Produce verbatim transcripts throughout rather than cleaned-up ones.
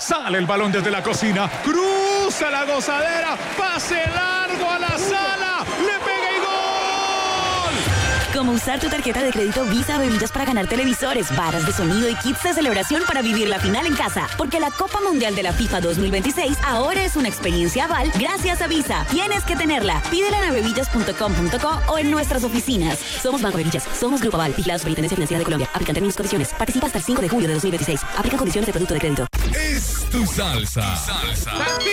Sale el balón desde la cocina, cruza la gozadera, pase largo a la sala, le pega y gol. Como usar tu tarjeta de crédito Visa Bebidas para ganar televisores, barras de sonido y kits de celebración para vivir la final en casa. Porque la Copa Mundial de la FIFA dos mil veintiséis ahora es una experiencia Aval gracias a Visa. Tienes que tenerla. Pídela en avevillas punto com punto co o en nuestras oficinas. Somos Banco Bevillas. Somos Grupo Aval. Vigilados Superintendencia Financiera de Colombia. Aplican términos y condiciones. Participa hasta el cinco de julio de dos mil veintiséis. Aplican condiciones de producto de crédito. Es tu salsa. Salsa.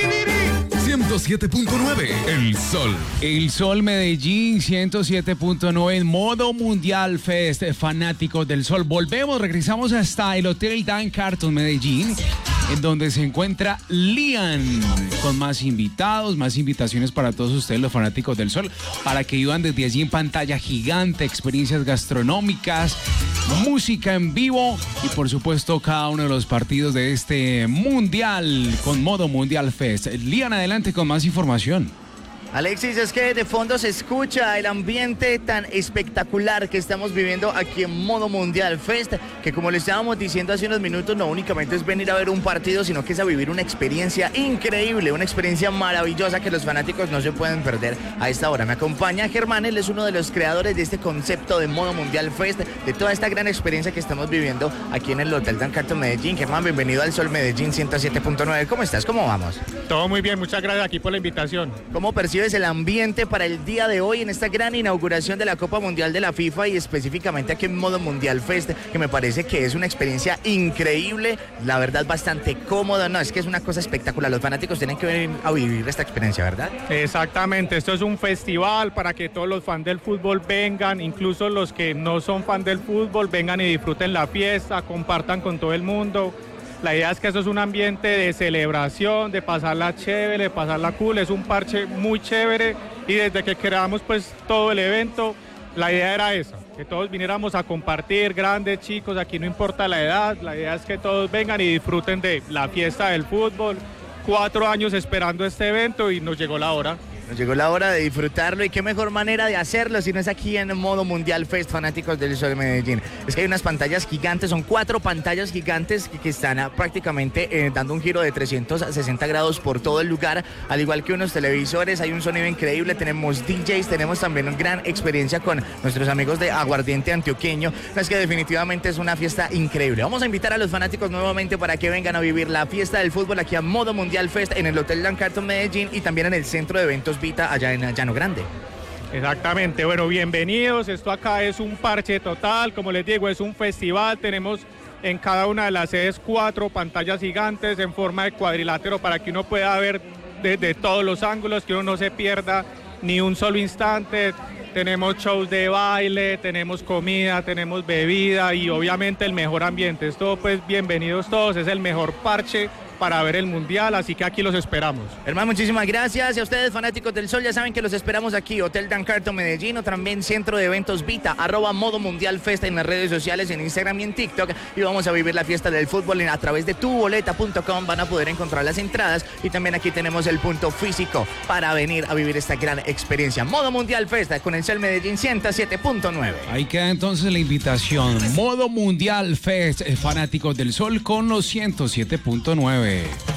ciento siete punto nueve. El Sol. El Sol Medellín, ciento siete punto nueve en modo Mundial Fest, fanáticos del Sol. Volvemos, regresamos hasta el Hotel Dan Carton Medellín, en donde se encuentra Lian, con más invitados, más invitaciones para todos ustedes, los fanáticos del Sol, para que vivan desde allí en pantalla gigante, experiencias gastronómicas, música en vivo y por supuesto cada uno de los partidos de este Mundial con modo Mundial Fest. Lian, adelante con más información. Alexis, es que de fondo se escucha el ambiente tan espectacular que estamos viviendo aquí en modo Mundial Fest, que como le estábamos diciendo hace unos minutos, no únicamente es venir a ver un partido, sino que es a vivir una experiencia increíble, una experiencia maravillosa que los fanáticos no se pueden perder a esta hora. Me acompaña Germán, él es uno de los creadores de este concepto de modo Mundial Fest, de toda esta gran experiencia que estamos viviendo aquí en el Hotel Dan Carton Medellín. Germán, bienvenido al Sol Medellín ciento siete punto nueve. ¿Cómo estás? ¿Cómo vamos? Todo muy bien, muchas gracias aquí por la invitación. ¿Cómo percibes el ambiente para el día de hoy en esta gran inauguración de la Copa Mundial de la FIFA y específicamente aquí en modo Mundial Fest, que me parece que es una experiencia increíble, la verdad bastante cómoda? No, es que es una cosa espectacular, los fanáticos tienen que venir a vivir esta experiencia, ¿verdad? Exactamente, esto es un festival para que todos los fans del fútbol vengan, incluso los que no son fans del fútbol, vengan y disfruten la fiesta, compartan con todo el mundo. La idea es que eso es un ambiente de celebración, de pasarla chévere, de pasarla cool, es un parche muy chévere y desde que creamos pues todo el evento, la idea era esa, que todos viniéramos a compartir, grandes, chicos, aquí no importa la edad, la idea es que todos vengan y disfruten de la fiesta del fútbol. Cuatro años esperando este evento y nos llegó la hora. Nos llegó la hora de disfrutarlo y qué mejor manera de hacerlo si no es aquí en modo Mundial Fest, fanáticos del Sol Medellín. Es que hay unas pantallas gigantes, son cuatro pantallas gigantes que, que están a, prácticamente eh, dando un giro de trescientos sesenta grados por todo el lugar, al igual que unos televisores, hay un sonido increíble, tenemos D Js, tenemos también una gran experiencia con nuestros amigos de Aguardiente Antioqueño. Es que definitivamente es una fiesta increíble. Vamos a invitar a los fanáticos nuevamente para que vengan a vivir la fiesta del fútbol aquí a modo Mundial Fest en el Hotel Dan Carton Medellín y también en el Centro de Eventos Vita allá en Llano Grande. Exactamente, bueno, bienvenidos, esto acá es un parche total, como les digo, es un festival, tenemos en cada una de las sedes cuatro pantallas gigantes en forma de cuadrilátero para que uno pueda ver desde todos los ángulos, que uno no se pierda ni un solo instante. Tenemos shows de baile, tenemos comida, tenemos bebida y obviamente el mejor ambiente. Esto pues bienvenidos todos, es el mejor parche para ver el Mundial, así que aquí los esperamos. Hermano, muchísimas gracias. Y a ustedes, fanáticos del Sol, ya saben que los esperamos aquí, Hotel Dan Carton Medellín, o también Centro de Eventos Vita, arroba modo Mundial Fest en las redes sociales, en Instagram y en TikTok. Y vamos a vivir la fiesta del fútbol a través de tu boleta punto com. Van a poder encontrar las entradas y también aquí tenemos el punto físico para venir a vivir esta gran experiencia. Modo Mundial Fest con el Sol Medellín ciento siete punto nueve. Ahí queda entonces la invitación. Modo Mundial Fest, fanáticos del Sol con los ciento siete punto nueve.